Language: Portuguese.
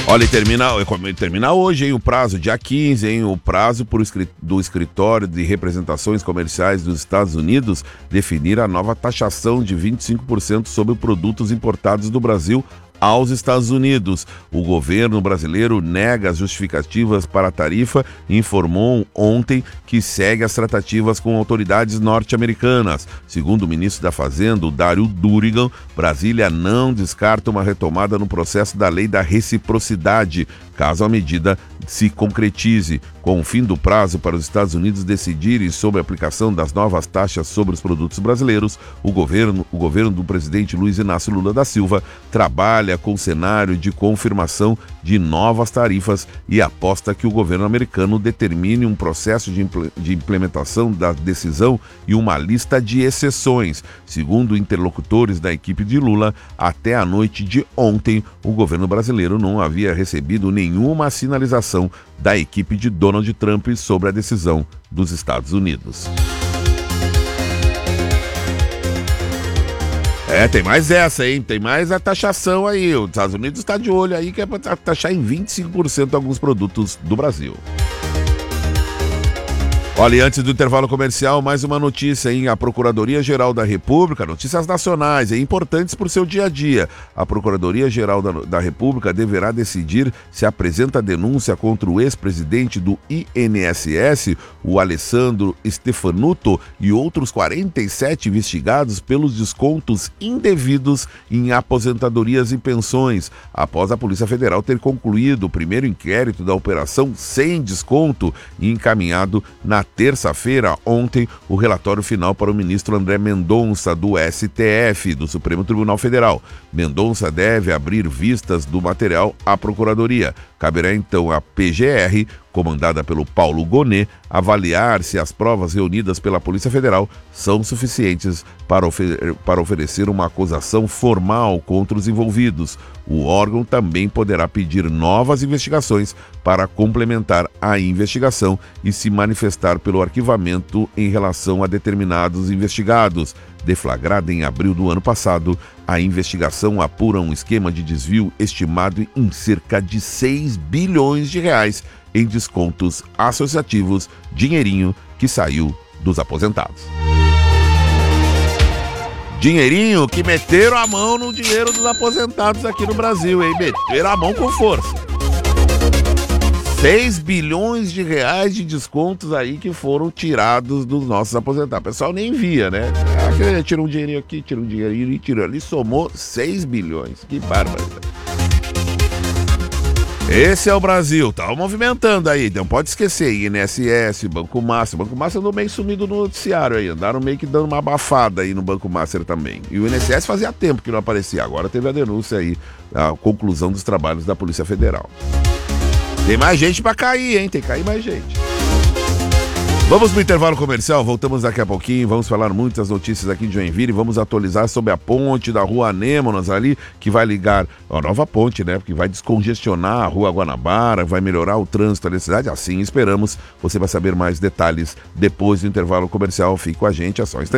Olha, termina hoje, hein, o prazo, dia 15, hein, o prazo do Escritório de Representações Comerciais dos Estados Unidos definir a nova taxação de 25% sobre produtos importados do Brasil aos Estados Unidos. O governo brasileiro nega as justificativas para a tarifa e informou ontem que segue as tratativas com autoridades norte-americanas. Segundo o ministro da Fazenda, Dário Durigan, Brasília não descarta uma retomada no processo da lei da reciprocidade, caso a medida se concretize. Com o fim do prazo para os Estados Unidos decidirem sobre a aplicação das novas taxas sobre os produtos brasileiros, o governo do presidente Luiz Inácio Lula da Silva trabalha com o cenário de confirmação de novas tarifas e aposta que o governo americano determine um processo de implementação da decisão e uma lista de exceções. Segundo interlocutores da equipe de Lula, até a noite de ontem, o governo brasileiro não havia recebido nenhuma sinalização da equipe de Donald Trump sobre a decisão dos Estados Unidos. Tem mais essa, hein? Tem mais a taxação aí. Os Estados Unidos está de olho aí que é para taxar em 25% alguns produtos do Brasil. Olha, e antes do intervalo comercial, mais uma notícia, hein? A Procuradoria-Geral da República, notícias nacionais, importantes para o seu dia a dia. A Procuradoria-Geral da República deverá decidir se apresenta denúncia contra o ex-presidente do INSS, o Alessandro Stefanuto, e outros 47 investigados pelos descontos indevidos em aposentadorias e pensões, após a Polícia Federal ter concluído o primeiro inquérito da operação sem desconto e encaminhado na terça-feira, ontem, o relatório final para o ministro André Mendonça, do STF, do Supremo Tribunal Federal. Mendonça deve abrir vistas do material à Procuradoria. Caberá então à PGR, comandada pelo Paulo Gonet, avaliar se as provas reunidas pela Polícia Federal são suficientes para oferecer uma acusação formal contra os envolvidos. O órgão também poderá pedir novas investigações para complementar a investigação e se manifestar pelo arquivamento em relação a determinados investigados. Deflagrada em abril do ano passado, a investigação apura um esquema de desvio estimado em cerca de 6 bilhões de reais em descontos associativos, dinheirinho que saiu dos aposentados. Dinheirinho que meteram a mão no dinheiro dos aposentados aqui no Brasil, hein? Meteram a mão com força. 6 bilhões de reais de descontos aí que foram tirados dos nossos aposentados. O pessoal nem via, né? Tira um dinheirinho aqui, tira um dinheirinho e tira ali. Somou 6 bilhões. Que barbaridade. Esse é o Brasil, tá movimentando aí, não pode esquecer, INSS, Banco Master. Banco Master andou meio sumido no noticiário aí, andaram meio que dando uma abafada aí no Banco Master também. E o INSS fazia tempo que não aparecia, agora teve a denúncia aí, a conclusão dos trabalhos da Polícia Federal. Tem mais gente pra cair, hein? Tem que cair mais gente. Vamos pro intervalo comercial, voltamos daqui a pouquinho, vamos falar muitas notícias aqui de Joinville, vamos atualizar sobre a ponte da Rua Anêmonas ali, que vai ligar a nova ponte, né? Porque vai descongestionar a Rua Guanabara, vai melhorar o trânsito da cidade, assim esperamos. Você vai saber mais detalhes depois do intervalo comercial, fique com a gente, é só um instante.